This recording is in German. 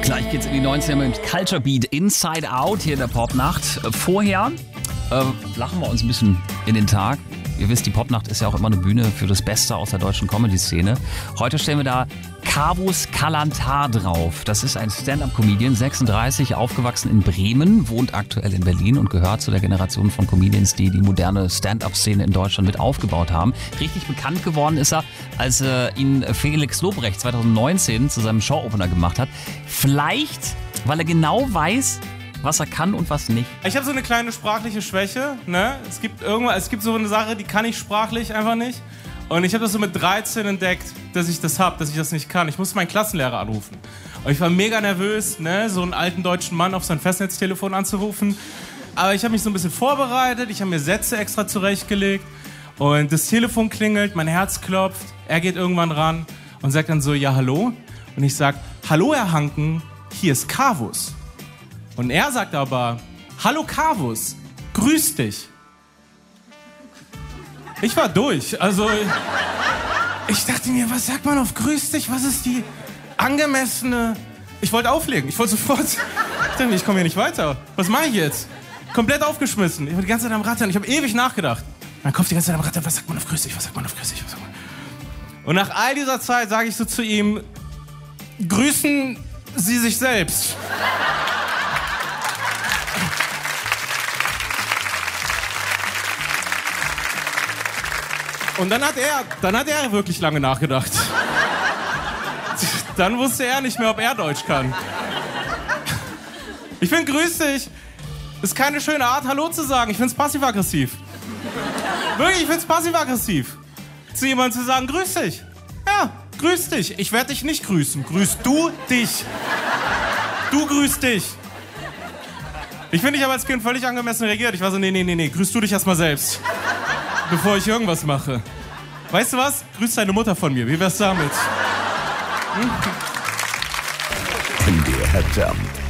Gleich geht's in die 90er mit Culture Beat Inside Out hier in der Popnacht. Vorher lachen wir uns ein bisschen in den Tag. Ihr wisst, die Popnacht ist ja auch immer eine Bühne für das Beste aus der deutschen Comedy-Szene. Heute stellen wir da Kavus Kalantar drauf. Das ist ein Stand-Up-Comedian, 36, aufgewachsen in Bremen, wohnt aktuell in Berlin und gehört zu der Generation von Comedians, die die moderne Stand-Up-Szene in Deutschland mit aufgebaut haben. Richtig bekannt geworden ist er, als ihn Felix Lobrecht 2019 zu seinem Show-Opener gemacht hat. Vielleicht, weil er genau weiß, was er kann und was nicht. Ich habe so eine kleine sprachliche Schwäche, ne? Es gibt so eine Sache, die kann ich sprachlich einfach nicht. Und ich habe das so mit 13 entdeckt, dass ich das nicht kann. Ich musste meinen Klassenlehrer anrufen. Und ich war mega nervös, ne? So einen alten deutschen Mann auf sein Festnetztelefon anzurufen. Aber ich habe mich so ein bisschen vorbereitet, ich habe mir Sätze extra zurechtgelegt. Und das Telefon klingelt, mein Herz klopft. Er geht irgendwann ran und sagt dann so, ja, hallo? Und ich sag, hallo, Herr Hanken, hier ist Kavus. Und er sagt aber, hallo Kavus, grüß dich. Ich war durch, also ich dachte mir, was sagt man auf grüß dich, was ist die angemessene... Ich wollte auflegen, ich wollte sofort... Ich dachte mir, ich komme hier nicht weiter, was mache ich jetzt? Komplett aufgeschmissen, ich war die ganze Zeit am Rattern, ich habe ewig nachgedacht. Mein Kopf die ganze Zeit am Rattern, was sagt man auf grüß dich, was sagt man auf grüß dich, was sagt man... Und nach all dieser Zeit sage ich so zu ihm, grüßen Sie sich selbst. Und dann hat er wirklich lange nachgedacht. Dann wusste er nicht mehr, ob er Deutsch kann. Ich finde, grüß dich, ist keine schöne Art, Hallo zu sagen. Ich finde es passiv-aggressiv. Wirklich, ich finde es passiv-aggressiv. Zu jemandem zu sagen, grüß dich. Ja, grüß dich. Ich werde dich nicht grüßen. Grüß du dich. Du grüßt dich. Ich finde, ich habe als Kind völlig angemessen reagiert. Ich war so, nee, grüß du dich erstmal selbst. Bevor ich irgendwas mache. Weißt du was? Grüß deine Mutter von mir. Wie wär's damit? MDR Jump.